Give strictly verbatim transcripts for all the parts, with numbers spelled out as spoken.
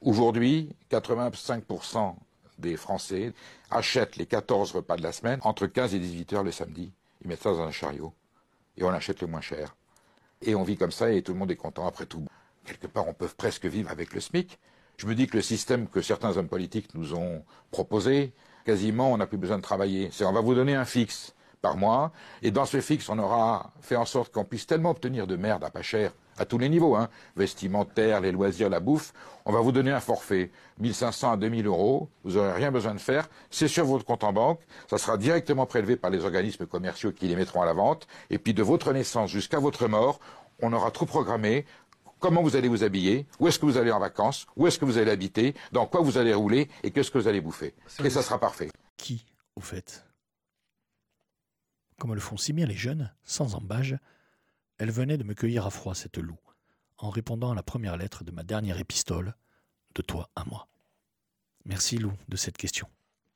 Aujourd'hui, quatre-vingt-cinq pour cent des Français achètent les quatorze repas de la semaine entre quinze et dix-huit heures le samedi. Ils mettent ça dans un chariot et on achète le moins cher. Et on vit comme ça et tout le monde est content après tout. Quelque part, on peut presque vivre avec le SMIC. Je me dis que le système que certains hommes politiques nous ont proposé, quasiment, on n'a plus besoin de travailler. C'est on va vous donner un fixe par mois, et dans ce fixe, on aura fait en sorte qu'on puisse tellement obtenir de merde à pas cher, à tous les niveaux, hein, vestimentaire, les loisirs, la bouffe, on va vous donner un forfait, mille cinq cents à deux mille euros, vous n'aurez rien besoin de faire, c'est sur votre compte en banque, ça sera directement prélevé par les organismes commerciaux qui les mettront à la vente, et puis de votre naissance jusqu'à votre mort, on aura tout programmé, comment vous allez vous habiller, où est-ce que vous allez en vacances, où est-ce que vous allez habiter, dans quoi vous allez rouler, et qu'est-ce que vous allez bouffer. Et ça sera parfait. Qui, au fait ? Comme le font si bien les jeunes, sans embâge, elle venait de me cueillir à froid, cette Lou, en répondant à la première lettre de ma dernière épistole, de toi à moi. Merci Lou de cette question.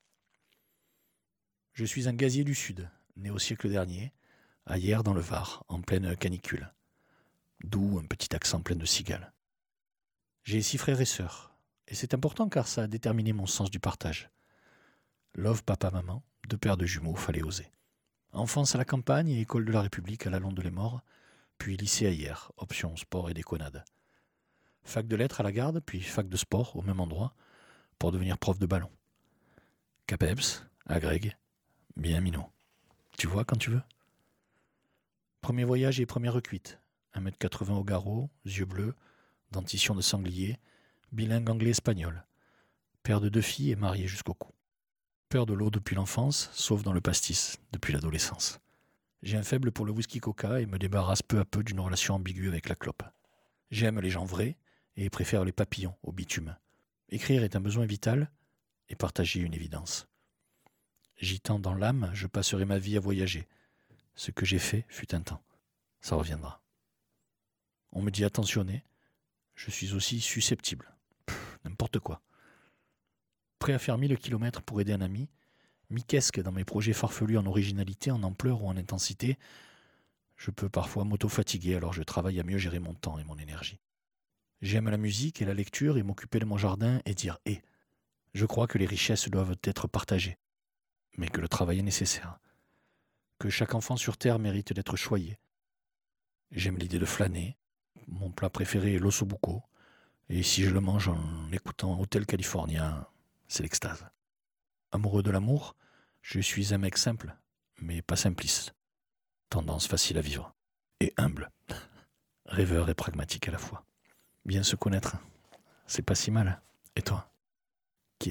Je suis un gazier du Sud, né au siècle dernier, à Hyères dans le Var, en pleine canicule. D'où un petit accent plein de cigales. J'ai six frères et sœurs, et c'est important car ça a déterminé mon sens du partage. Love papa-maman, deux paires de jumeaux, fallait oser. Enfance à la campagne et école de la République à la Londe-les-Morts, puis lycée à Hyères, option sport et déconnade. Fac de lettres à la Garde, puis fac de sport au même endroit, pour devenir prof de ballon. Capeps, agrég, bien minot. Tu vois quand tu veux. Premier voyage et première recuite. un mètre quatre-vingts au garrot, yeux bleus, dentition de sanglier, bilingue anglais-espagnol. Père de deux filles et marié jusqu'au cou. Peur de l'eau depuis l'enfance, sauf dans le pastis, depuis l'adolescence. J'ai un faible pour le whisky coca et me débarrasse peu à peu d'une relation ambiguë avec la clope. J'aime les gens vrais et préfère les papillons au bitume. Écrire est un besoin vital et partager une évidence. Gitan dans l'âme, je passerai ma vie à voyager. Ce que j'ai fait fut un temps. Ça reviendra. On me dit attentionné, je suis aussi susceptible. Pff, n'importe quoi. Prêt à faire mille kilomètres pour aider un ami, mi-quesque dans mes projets farfelus en originalité, en ampleur ou en intensité, je peux parfois m'auto-fatiguer, alors je travaille à mieux gérer mon temps et mon énergie. J'aime la musique et la lecture et m'occuper de mon jardin et dire « et ». Je crois que les richesses doivent être partagées, mais que le travail est nécessaire, que chaque enfant sur Terre mérite d'être choyé. J'aime l'idée de flâner, mon plat préféré est l'osso buco, et si je le mange en écoutant Hôtel California, c'est l'extase. Amoureux de l'amour, je suis un mec simple, mais pas simpliste. Tendance facile à vivre. Et humble. Rêveur et pragmatique à la fois. Bien se connaître, c'est pas si mal. Et toi, qui es-tu ?